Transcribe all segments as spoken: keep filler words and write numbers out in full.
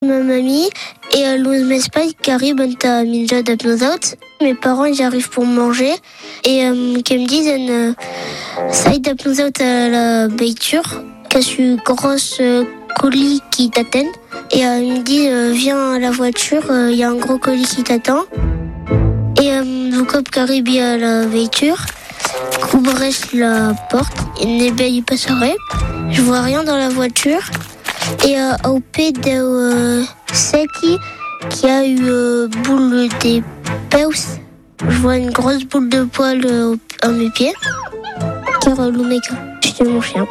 ma mamie et euh, l'os m'espère carré bonta minja d'apnosaut. Mes parents ils arrivent pour manger et euh, qui me disent euh, ça y d'apnosaut à la beiture, qu'est-ce une grosse euh, colis qui t'attend et euh, ils me disent euh, viens à la voiture, il euh, y a un gros colis qui t'attend et euh, vous cop carré à la voiture. Couvrez la porte et n'ébeye pas serré. Je vois rien dans la voiture. Et euh, au pied de euh, Seti, qui a eu euh, boule des peus, je vois une grosse boule de poil euh, à mes pieds. Car euh, Lumeka, c'était mon chien.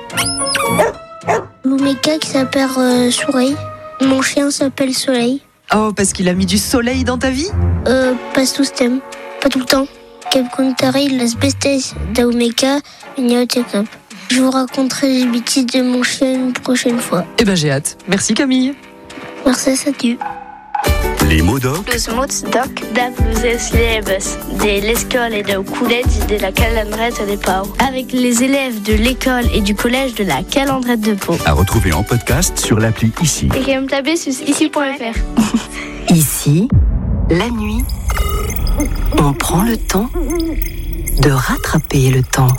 Lumeka qui s'appelle euh, Soleil. Mon chien s'appelle Soleil. Oh, parce qu'il a mis du soleil dans ta vie ? Euh, pas tout le temps. Pas tout le temps. Las bestes d'Aumeka, je vous raconterai les bêtises de mon chien une prochaine fois. Eh ben j'ai hâte. Merci Camille. Merci, salut. Les mots doc. Los mots doc da plusieurs élèves de l'école et du collège de la Calandrette de Pau. Avec les élèves de l'école et du collège de la Calandrette de Pau. À retrouver en podcast sur l'appli Ici. Et qui me taper sur ici point f r. Ici, la nuit, on prend le temps de rattraper le temps.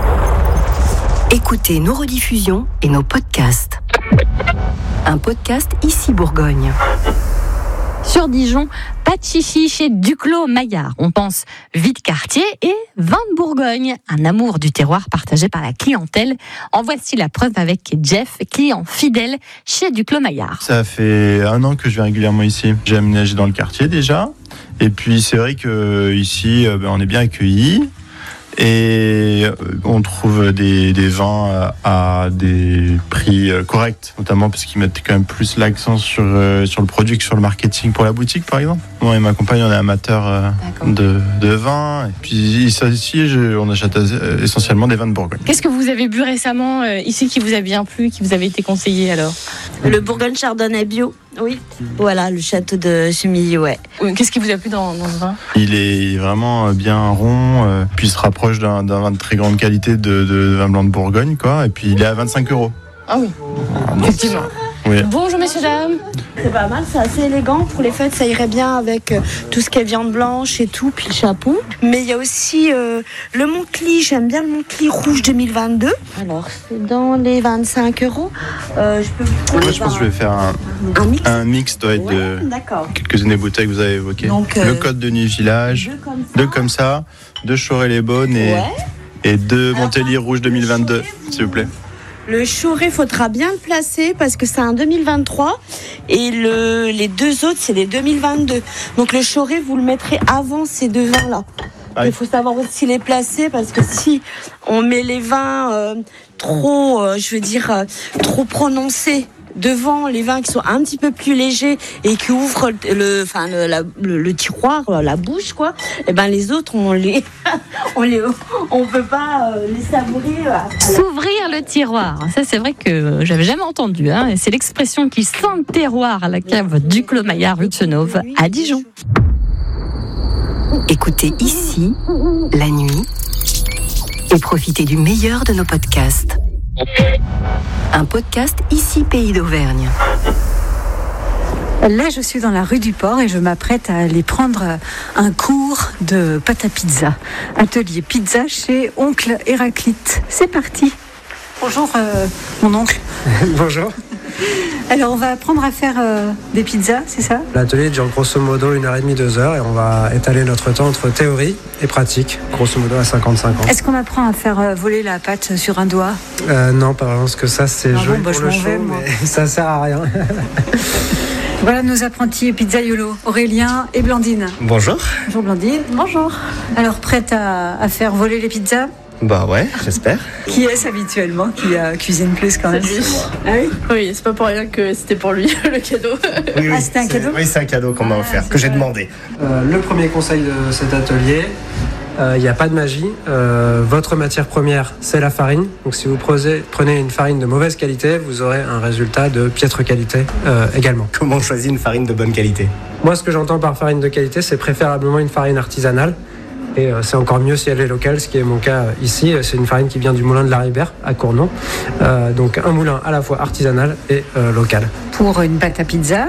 Écoutez nos rediffusions et nos podcasts. Un podcast Ici Bourgogne. Sur Dijon, pas de chichi chez Duclos Maillard. On pense vide quartier et vin de Bourgogne. Un amour du terroir partagé par la clientèle. En voici la preuve avec Jeff, client fidèle chez Duclos Maillard. Ça fait un an que je viens régulièrement ici. J'ai aménagé dans le quartier déjà. Et puis c'est vrai qu'ici, ben, on est bien accueillis. Et on trouve des, des vins à des prix corrects, notamment parce qu'ils mettent quand même plus l'accent sur, sur le produit que sur le marketing pour la boutique, par exemple. Moi et ma compagne, on est amateurs de, de vin. Et puis ici, je, on achète essentiellement des vins de Bourgogne. Qu'est-ce que vous avez bu récemment euh, ici qui vous a bien plu, qui vous avait été conseillé alors ? Le Bourgogne Chardonnay bio. Oui, voilà, le château de Chemilly, ouais. Qu'est-ce qui vous a plu dans, dans ce vin ? Il est vraiment bien rond, euh, puis il se rapproche d'un, d'un vin de très grande qualité de, de vin blanc de Bourgogne, quoi. Et puis il est à vingt-cinq euros. Ah oui, effectivement. Oui. Bonjour messieurs, dames. C'est pas mal, c'est assez élégant. Pour les fêtes, ça irait bien avec euh, tout ce qui est viande blanche et tout, puis le chapeau. Mais il y a aussi euh, le Montcli, j'aime bien le Montcli rouge deux mille vingt-deux. Alors, c'est dans les vingt-cinq euros. Euh, je peux vous prendre Moi, je pense que je vais faire un, un mix. Un mix doit être Ouais, de d'accord. quelques-unes des bouteilles que vous avez évoquées. Donc, euh, le Code de Nuit Village, deux comme ça. deux comme ça, deux Choré-les-Beaunes et, Ouais. et deux Alors, Montélier rouge deux mille vingt-deux, Choré, s'il vous plaît. Le Choré, faudra bien le placer parce que c'est un deux mille vingt-trois et le, les deux autres, c'est les deux mille vingt-deux. Donc le Choré, vous le mettrez avant ces deux vins-là. Ah, il faut savoir aussi les placer parce que si on met les vins euh, trop, euh, je veux dire, euh, trop prononcés devant les vins qui sont un petit peu plus légers et qui ouvrent le, enfin le, la, le, le tiroir, la bouche, quoi. Et ben les autres, on les, on les, on peut pas euh, les savourer. À, à S'ouvrir le tiroir, ça c'est vrai que j'avais jamais entendu. Hein. C'est l'expression qui sent le terroir à la cave Duclos Maillard rue de Chenauve à Dijon. Écoutez Ici, la nuit, et profitez du meilleur de nos podcasts. Un podcast Ici Pays d'Auvergne. Là, je suis dans la rue du Port et je m'apprête à aller prendre un cours de pâte à pizza. Atelier pizza chez Oncle Héraclite. C'est parti. Bonjour, euh, mon oncle. Bonjour. Alors, on va apprendre à faire euh, des pizzas, c'est ça ? L'atelier dure grosso modo une heure et demie, deux heures et on va étaler notre temps entre théorie et pratique, grosso modo à cinquante-cinq ans. Est-ce qu'on apprend à faire euh, voler la pâte sur un doigt ? euh, Non, pas vraiment, parce que ça c'est Ah joli bon, bah, pour je le m'en show, vais, moi. mais ça sert à rien. Voilà nos apprentis pizzaiolo, Aurélien et Blandine. Bonjour. Bonjour Blandine. Bonjour. Alors, prête à, à faire voler les pizzas ? Bah ouais, j'espère. Qui est-ce habituellement qui euh, cuisine plus quand même ? C'est lui. Ah oui ? Oui, c'est pas pour rien que c'était pour lui le cadeau. Oui, oui, Ah, c'était un cadeau ? Oui, c'est un cadeau qu'on m'a Ah, offert, c'est que j'ai vrai. demandé. Euh, le premier conseil de cet atelier, il n'y a pas de magie. Euh, votre matière première, c'est la farine. Donc si vous prenez, prenez une farine de mauvaise qualité, vous aurez un résultat de piètre qualité euh, également. Comment on choisit une farine de bonne qualité ? Moi, ce que j'entends par farine de qualité, c'est préférablement une farine artisanale. Et euh, c'est encore mieux si elle est locale, ce qui est mon cas euh, ici. C'est une farine qui vient du moulin de la Ribère, à Cournon. Euh, donc un moulin à la fois artisanal et euh, local. Pour une pâte à pizza,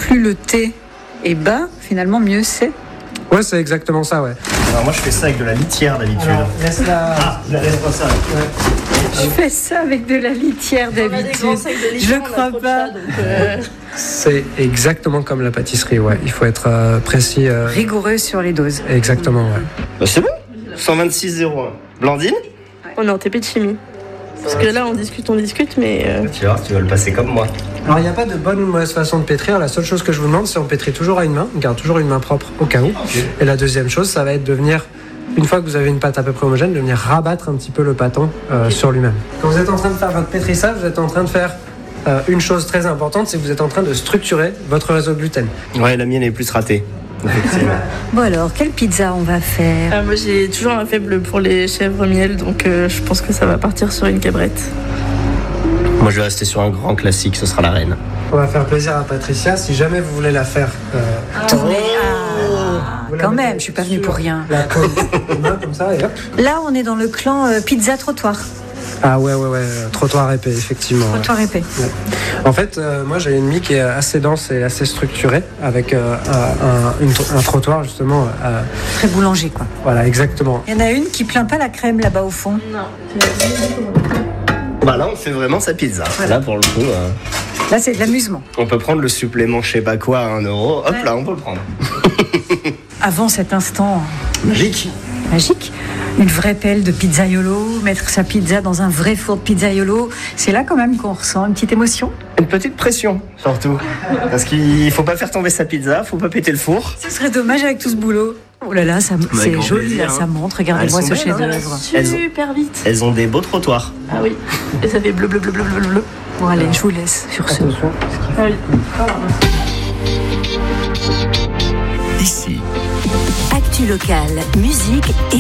plus le T est bas, finalement mieux c'est. Ouais, c'est exactement ça, ouais. Alors moi je fais ça avec de la litière d'habitude. Alors, laisse-la. Ah, laisse-moi ça. Je fais ça avec de la litière d'habitude. Je crois pas. Donc, euh... C'est exactement comme la pâtisserie, ouais. Il faut être euh, précis. Euh... Rigoureux sur les doses. Exactement, ouais. Bah, c'est bon. cent vingt-six zéro un. Blandine? On est en T P de chimie. Parce que là, on discute, on discute, mais... Euh... Tu vois, tu vas le passer comme moi. Alors, il n'y a pas de bonne ou de mauvaise façon de pétrir. La seule chose que je vous demande, c'est on pétrit toujours à une main. On garde toujours une main propre au cas où. Okay. Et la deuxième chose, ça va être de venir, une fois que vous avez une pâte à peu près homogène, de venir rabattre un petit peu le pâton euh, okay. sur lui-même. Quand vous êtes en train de faire votre pétrissage, vous êtes en train de faire euh, une chose très importante, c'est que vous êtes en train de structurer votre réseau de gluten. Ouais, la mienne est plus ratée. Bon alors, quelle pizza on va faire? ah, Moi j'ai toujours un faible pour les chèvres miel, donc euh, je pense que ça va partir sur une cabrette. Moi je vais rester sur un grand classique, ce sera la reine. On va faire plaisir à Patricia, si jamais vous voulez la faire. Euh, ah, mais, ah, quand même, je suis pas venue pour rien. La main comme ça et hop. Là on est dans le clan euh, pizza trottoir. Ah ouais, ouais, ouais, trottoir épais, effectivement. Trottoir ouais. épais. Ouais. En fait, euh, moi j'ai une mie qui est assez dense et assez structurée, avec euh, un, une, un trottoir justement. Euh, Très boulanger, quoi. Voilà, exactement. Il y en a une qui plaint pas la crème là-bas au fond. Non. Bah là, on fait vraiment sa pizza. Voilà. Là, pour le coup. Euh... Là, c'est de l'amusement. On peut prendre le supplément, je sais pas quoi, à un euro. Hop ouais. Là, on peut le prendre. Avant cet instant. Magique. Magique. Une vraie pelle de pizzaiolo, mettre sa pizza dans un vrai four de pizzaiolo, c'est là quand même qu'on ressent une petite émotion. Une petite pression, surtout. Parce qu'il faut pas faire tomber sa pizza, faut pas péter le four. Ce serait dommage avec tout ce boulot. Oh là là, ça, c'est joli, plaisir, là, hein. Ça montre. Regardez-moi ce chef-d'œuvre. Super vite. Elles ont des beaux trottoirs. Ah oui. Et ça fait bleu, bleu, bleu, bleu, bleu, bleu. Bon, allez, je vous laisse sur ce. Ah oui. Ici. Actu locale, musique et